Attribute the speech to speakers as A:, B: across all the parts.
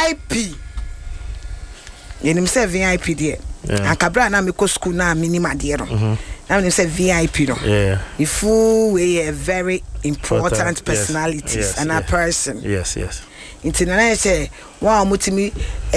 A: VIP. You say VIP there. And Cabra na me go school na minima there. Now you say VIP no.
B: Yeah.
A: If we are very important personalities and a person.
B: Yes.
A: International say wow mutimi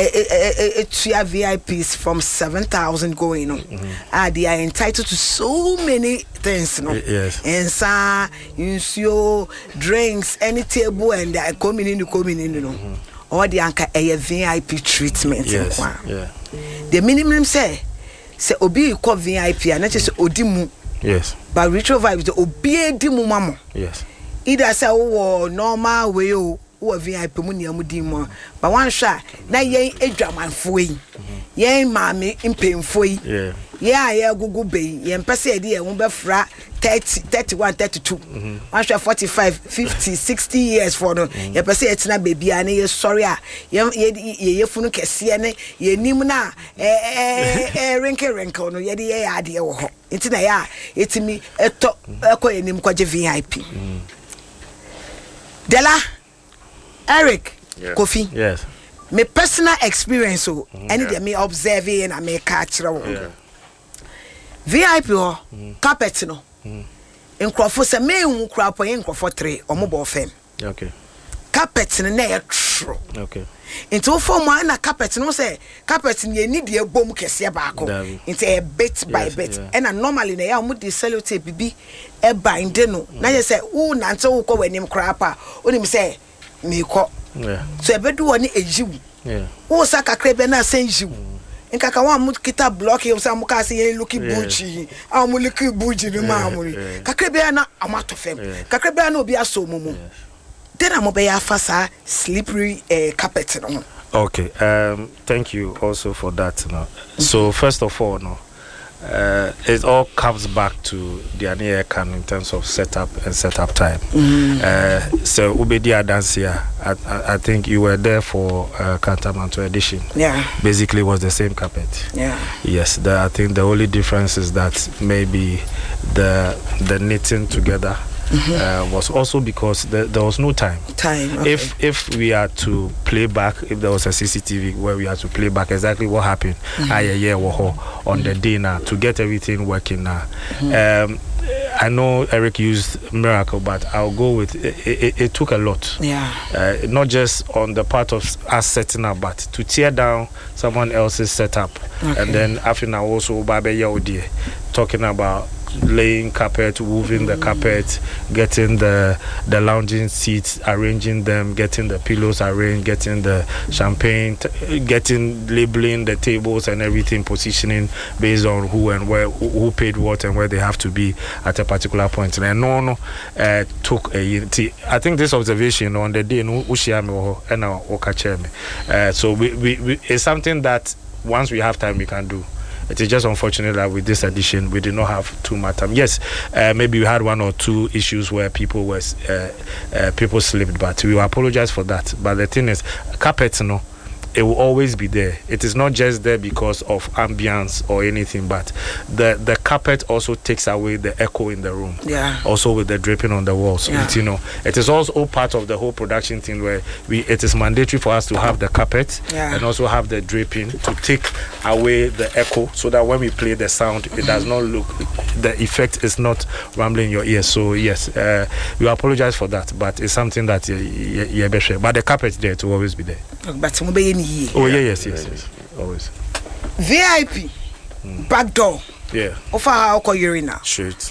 A: VIPs from 7,000 going on. They are entitled to so many things, no.
B: Yes.
A: And insio drinks, any table and they are coming in, no. Or the anchor a VIP treatment.
B: Yes. Yeah.
A: The minimum say obi call VIP and not just odimu.
B: Yes.
A: But ritual vibes the obi dimu mamo.
B: Yes.
A: Either say normal way o VIP mu ni amudi mu. But one shot na yen adwamanfo yi. Yen maame impemfo yi.
B: Yeah.
A: Yeah, gugu be yen pese e dey e be fra 30, 31, 32. One shot 45, 50, 60 years for no. Yen pese e tina baby ana ye sorry a ye funu kese ne ye nim na renke no ye dey ye ade wo ho. Ntina ya etimi eto ekoye nim kwaje VIP. Dela Eric Kofi.
B: Yes.
A: My personal experience any me observing and me catch VIP or carpet no. In Crawford say me un crop in Crawford 3 or mobile fame.
B: Okay.
A: Carpet in a true.
B: Okay.
A: Into form one a carpet no say carpet in ye need a boom kesia bako. Into a bit by bit. And normally na ya mudi sellotape be a binding no. Now you say oh nanto ko when him crapper. Only say me ko.
C: Yeah.
A: So e bedu woni ejiwu.
C: Yeah.
A: Wo saka krebe na senjiwu. Nkaka wa mu kita block e so amuka se ye lucky buchi. Amu lucky buchi ni ma amuri. Kakrebe na amato fem. Kakrebe na obi aso mumu. Then I'm be afasa slippery carpet no.
B: Okay. Thank you also for that. No. So first of all, no. It all comes back to the near can in terms of setup and setup time. So Ubedi Adansia, I think you were there for Kantamanto edition.
A: Yeah.
B: Basically, it was the same carpet.
A: Yeah.
B: Yes. I think the only difference is that maybe the knitting together. Was also because there was no time.
A: Okay.
B: If we had to play back, if there was a CCTV where we had to play back exactly what happened, on the day now to get everything working now. I know Eric used miracle, but I'll go with it took a lot.
A: Yeah.
B: Not just on the part of us setting up, but to tear down someone else's setup, and then after now also Babe Yaudi talking about laying carpet, woven the carpet, getting the lounging seats, arranging them, getting the pillows arranged, getting the champagne, getting labeling the tables and everything, positioning based on who and where, who paid what and where they have to be at a particular point. And no took a I think this observation on the day no ushiame and our so we it's something that once we have time we can do. It is just unfortunate that with this edition we did not have too much time. Yes, maybe we had one or two issues where people slipped, but we apologize for that. But the thing is, carpet, no, it will always be there. It is not just there because of ambience or anything, but the carpet also takes away the echo in the room.
A: Yeah.
B: Also with the draping on the walls.
A: Yeah.
B: It is also part of the whole production thing where it is mandatory for us to have the carpet and also have the draping to take away the echo so that when we play the sound, it does not look, the effect is not rumbling in your ears. So yes, we apologize for that, but it's something that but the carpet there to always be there.
A: But
B: oh yes, always.
A: VIP back door.
B: Yeah.
A: Offer how call urinal.
B: Shoot.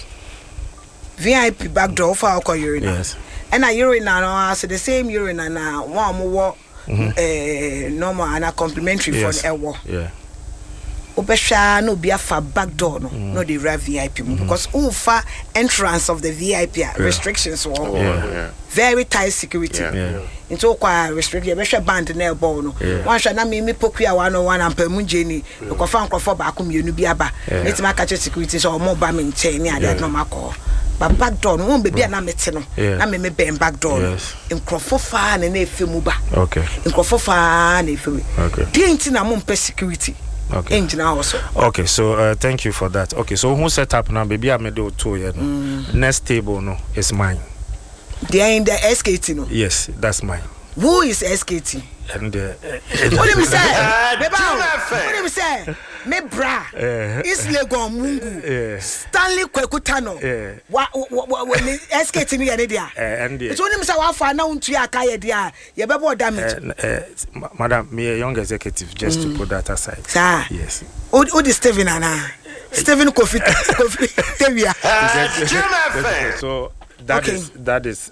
A: VIP back door offer how call urinal.
B: Yes.
A: And a urinal no so the same urinal na one more normal and a complimentary for the air.
B: Yeah.
A: Obesha no be for back door no the VIP because offer entrance of the VIP restrictions very tight security. Into kwa restrict yebehwe band na ebo no wan hwa na me pokua 101 ampamu jeni ko fa nkrofo ba ko mienu bi aba netima ka security so omo ba me nchen ni ade no makọ ba back door no won be bia na mete no na me ben back door nkrofo fa na efemu ba nkrofo fa na efemu dinti na mo mpe security.
B: Okay. Okay, so thank you for that. Okay, so who set up now? Baby, I made the two. Next table no is mine.
A: They are in the SKT no.
B: Yes, that's mine.
A: Who is SKT?
B: And
A: what do you say? What do you say? Me bra is Legon Mungu Stanley Kwekutano. What SKT me idea? And it's only Mr. Wafa now to your kaya dia. You better damage.
B: Madam, me a young executive, just to put that aside.
A: Sir,
B: yes.
A: Who is Steven Anna? Steven Kofi Tevia.
B: So that is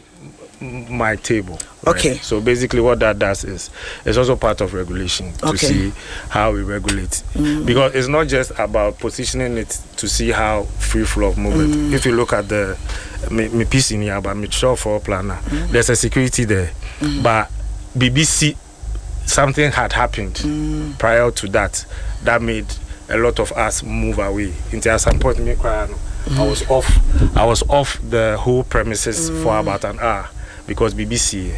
B: my table. Right?
A: Okay.
B: So basically what that does is it's also part of regulation to see how we regulate. Because it's not just about positioning it to see how free flow of movement. If you look at the me piece in here, but me show for planner, there's a security there. But BBC, something had happened prior to that made a lot of us move away. Into some point, I was off the whole premises for about an hour because BBC.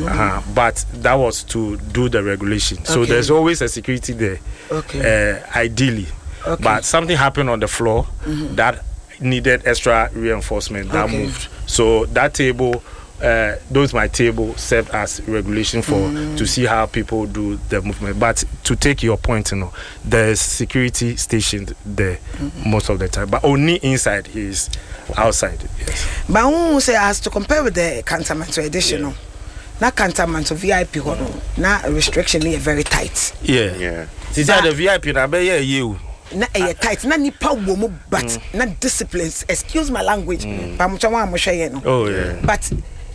B: But that was to do the regulation. So there's always a security there. Ideally, but something happened on the floor that needed extra reinforcement. That moved. So that table. Those my table served as regulation for to see how people do the movement. But to take your point, there's security stationed there most of the time, but only inside is outside. Yes.
A: But who say as to compare with the Cantonment edition, na Cantonment VIP na restriction is very tight.
B: Yeah. These are the VIP na be you.
A: Na tight na nipa wo mu but na disciplines. Excuse my language. But mo twa mo hwe no.
B: Oh yeah.
A: But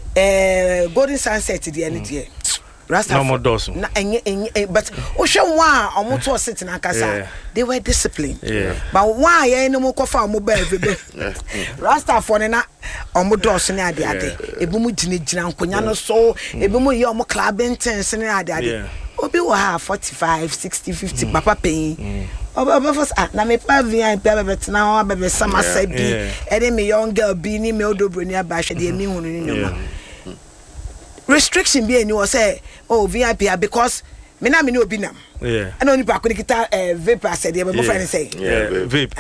A: Golden Sunset the end here. Rasta
B: no more dosu.
A: But ohwe wa omoto sit na kasa. They were disciplined.
B: Yeah.
A: But why you no mo kofa mo ba everyday. Rasta for na omo dosu ne ade ade. Ebu mu gina nkonya no so, ebu mu ye omo club intense ne ade ade. Obi wo ha 45, 60, 50 papa pay. Na me pa VIP na bebe sama sabi ede me young girl bi ni me odobroni abahwe de me hunu ni nyoma restriction bi eni wo say VIP because me na me no obi nam and only pa ko kita vape said dey my friend say
B: vape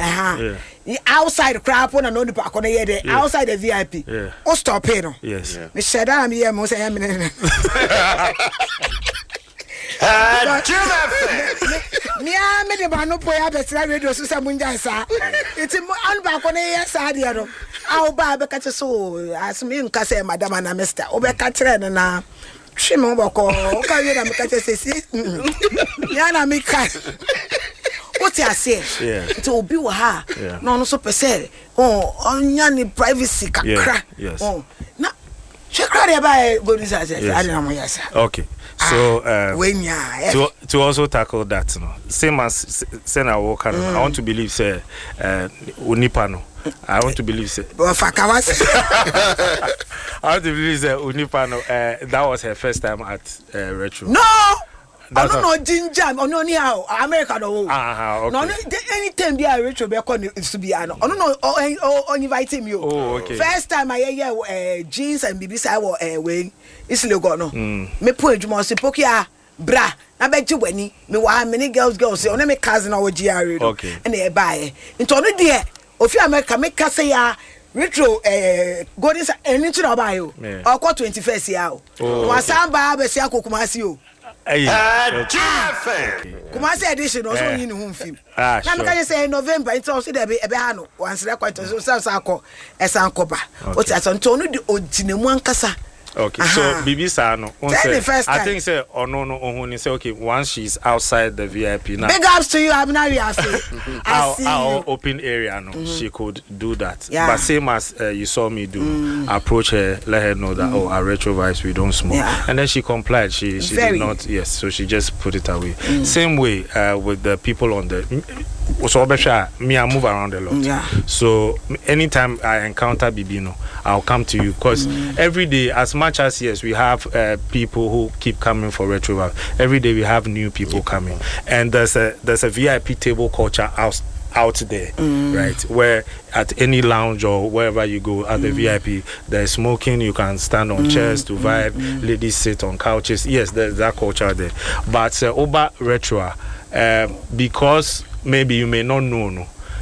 A: outside crap on and only pa ko dey there outside the VIP o stop pay no
B: yes
A: me said am here mo say me me de ba no poya be tra radio so say munja sa iti mo an ba ko ne yesa de ro aw ba be ka so as me nka say madam na mister o be ka tre na hwe me bo ko o ka we na me ka say ya na me ka what you say iti obi wo ha no so pese onya ni privacy kakra na shekra de ba go this as I don't know yes
B: okay. So to also tackle that, same as Sena Walker, I want to believe say Unipano. I want to believe say
A: I
B: want to believe say Unipano. That was her first time at Retro.
A: No. I don't know ginger. No, ni how America no.
B: Okay.
A: No, anytime be a Retro be called to be ano. I don't know. Oh, invite him you.
B: Oh, okay.
D: First time I hear jeans and BBC I was when it's logo no. Me put adwuma se pokia bra na beji wani me wa many girls say on me cousin or GR no.
B: Okay.
A: And e buy. Into no there. Ofi America make ka say ya Retro golden anything about you. Or 21st year. Wa samba be se akokumasi o. Kumasi edition also in home film. Now can say November it's also there be hano once record so sako esankoba. What asanto no di odinemu ankasa.
B: Okay, so Bibisa no. I think say no say okay once she's outside the VIP now.
A: Big ups to you, Abinari.
B: Our open area no, she could do that. Yeah. But same as you saw me do, approach her, let her know that our Retro Vibes we don't smoke, and then she complied. She did not. Yes, so she just put it away. Same way with the people on the. So me I move around a lot. Yeah. So anytime I encounter Bibino, I'll come to you because every day, as much as yes, we have people who keep coming for Retro. Every day we have new people coming, and there's a VIP table culture out there, right? Where at any lounge or wherever you go at the VIP, there's smoking. You can stand on chairs to vibe. Ladies sit on couches. Yes, there's that culture there. But over Retro, because maybe you may not know,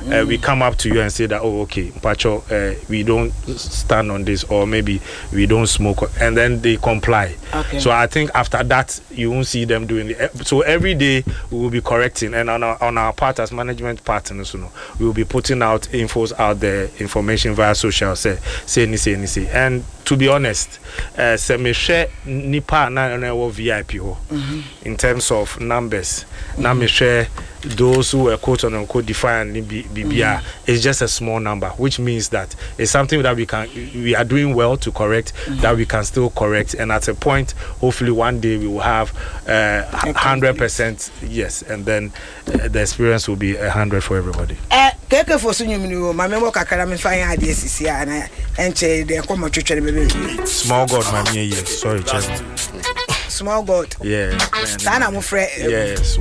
B: we come up to you and say that, oh, okay, Pacho, we don't stand on this, or maybe we don't smoke, and then they comply.
A: Okay.
B: So I think after that, you won't see them doing it. So every day we will be correcting, and on our part as management partners, we will be putting out infos out there, information via social, say, and to be honest, say me share nipa na VIP ho in terms of numbers. Now me share those who were quote unquote defined BBR is just a small number, which means that it's something that we are doing well to correct, that we can still correct, and at a point, hopefully one day we will have 100% yes, and then the experience will be 100 for everybody.
A: Keke for sunyu my memo kakara me fine idea sisi ana enche de komo twetwe bebe.
B: Small God my sorry, Chairman.
A: Small God.
B: Yeah.
A: Sana mo frɛ.
B: Yes.